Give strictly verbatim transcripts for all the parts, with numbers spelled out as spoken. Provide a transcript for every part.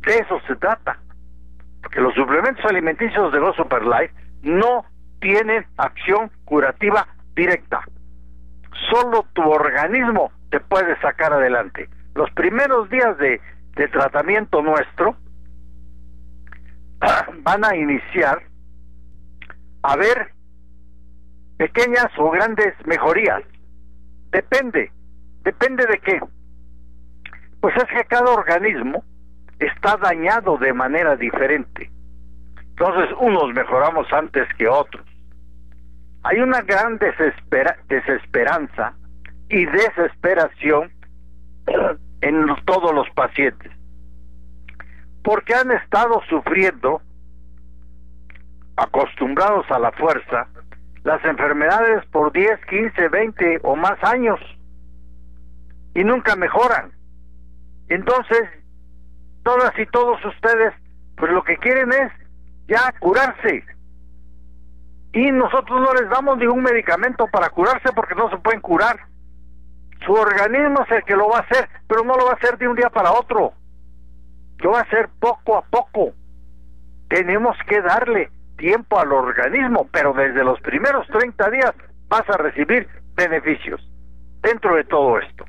De eso se trata. Porque los suplementos alimenticios de Go Super Life no tienen acción curativa directa. Solo tu organismo te puede sacar adelante. Los primeros días de, de tratamiento nuestro van a iniciar a ver pequeñas o grandes mejorías. Depende. ¿Depende de qué? Pues es que cada organismo está dañado de manera diferente. Entonces, unos mejoramos antes que otros. Hay una gran desespera, desesperanza y desesperación en todos los pacientes, porque han estado sufriendo, acostumbrados a la fuerza, las enfermedades por diez, quince, veinte o más años, y nunca mejoran. Entonces, todas y todos ustedes, pues lo que quieren es ya curarse, y nosotros no les damos ningún medicamento para curarse porque no se pueden curar. Su organismo es el que lo va a hacer, pero no lo va a hacer de un día para otro, lo va a hacer poco a poco. Tenemos que darle tiempo al organismo, pero desde los primeros treinta días vas a recibir beneficios dentro de todo esto,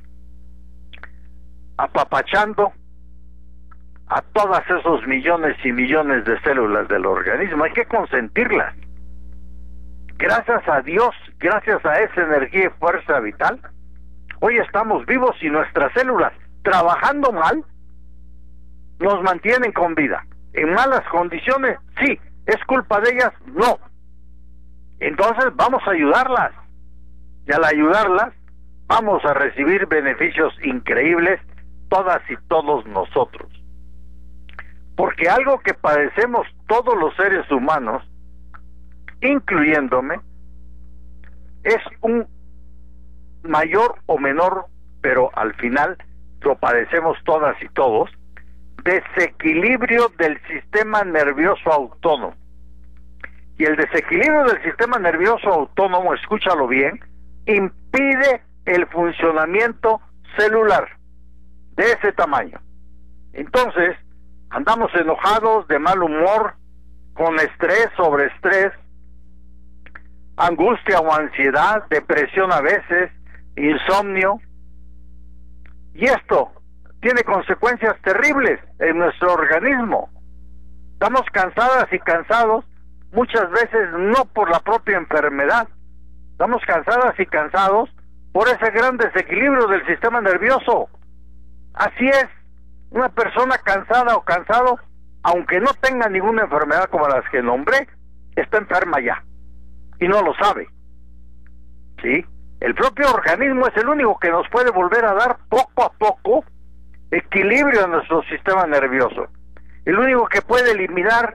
apapachando a todas esos millones y millones de células del organismo. Hay que consentirlas. Gracias a Dios, gracias a esa energía y fuerza vital, hoy estamos vivos, y nuestras células, trabajando mal, nos mantienen con vida. En malas condiciones, sí. ¿Es culpa de ellas? No. Entonces vamos a ayudarlas, y al ayudarlas vamos a recibir beneficios increíbles, todas y todos nosotros. Porque algo que padecemos todos los seres humanos, incluyéndome, es un mayor o menor, pero al final lo padecemos todas y todos, desequilibrio del sistema nervioso autónomo. Y el desequilibrio del sistema nervioso autónomo, escúchalo bien, impide el funcionamiento celular de ese tamaño. Entonces, andamos enojados, de mal humor, con estrés sobre estrés, angustia o ansiedad, depresión a veces, insomnio, y esto tiene consecuencias terribles en nuestro organismo. Estamos cansadas y cansados, muchas veces no por la propia enfermedad, estamos cansadas y cansados por ese gran desequilibrio del sistema nervioso. Así es, una persona cansada o cansado, aunque no tenga ninguna enfermedad como las que nombré, está enferma ya, y no lo sabe. ¿Sí? El propio organismo es el único que nos puede volver a dar poco a poco equilibrio en nuestro sistema nervioso. El único que puede eliminar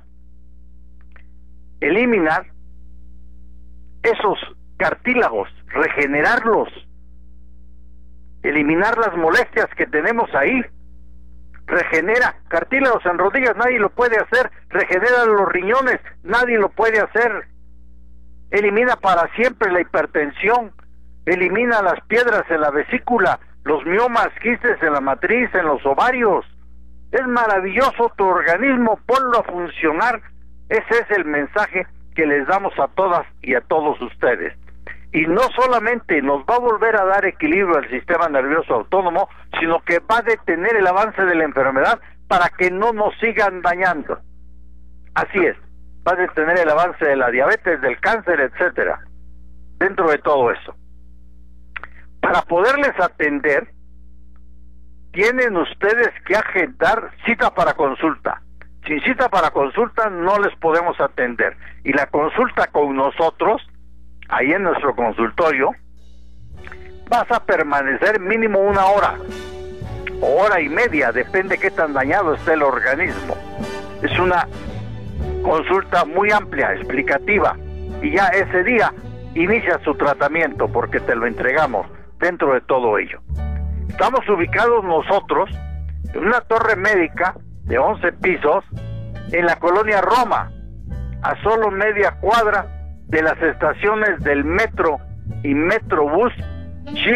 eliminar esos cartílagos, regenerarlos, eliminar las molestias que tenemos ahí. Regenera cartílagos en rodillas, nadie lo puede hacer. Regenera los riñones, nadie lo puede hacer. Elimina para siempre la hipertensión, elimina las piedras en la vesícula, los miomas, quistes en la matriz, en los ovarios. Es maravilloso tu organismo, ponlo a funcionar. Ese es el mensaje que les damos a todas y a todos ustedes. Y no solamente nos va a volver a dar equilibrio al sistema nervioso autónomo, sino que va a detener el avance de la enfermedad para que no nos sigan dañando. Así es, va a detener el avance de la diabetes, del cáncer, etcétera. Dentro de todo eso, para poderles atender, tienen ustedes que agendar cita para consulta. Sin cita para consulta no les podemos atender. Y la consulta con nosotros, ahí en nuestro consultorio, vas a permanecer mínimo una hora, o hora y media, depende qué tan dañado esté el organismo. Es una consulta muy amplia, explicativa, y ya ese día inicia su tratamiento porque te lo entregamos dentro de todo ello. Estamos ubicados nosotros en una torre médica de once pisos en la colonia Roma, a solo media cuadra de las estaciones del metro y Metrobús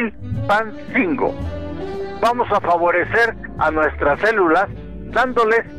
Chilpancingo. Vamos a favorecer a nuestras células dándoles